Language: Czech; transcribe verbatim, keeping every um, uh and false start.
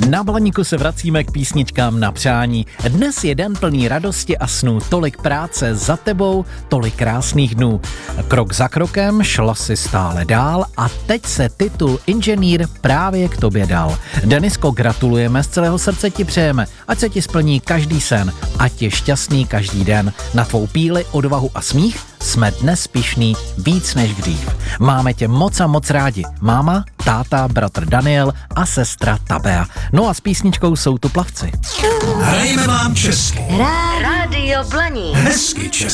Na Blaníku se vracíme k písničkám na přání. Dnes je den plný radosti a snů, tolik práce za tebou, tolik krásných dnů. Krok za krokem šla si stále dál a teď se titul inženýr právě k tobě dal. Denisko, gratulujeme, z celého srdce ti přejeme, ať se ti splní každý sen, ať je šťastný každý den. Na tvou píli, odvahu a smích jsme dnes pyšný víc než dřív. Máme tě moc a moc rádi. Máma, táta, bratr Daniel a sestra Tabea. No a s písničkou jsou tu plavci. Hrajeme vám česky. Rádio Blaník. Hezky česky.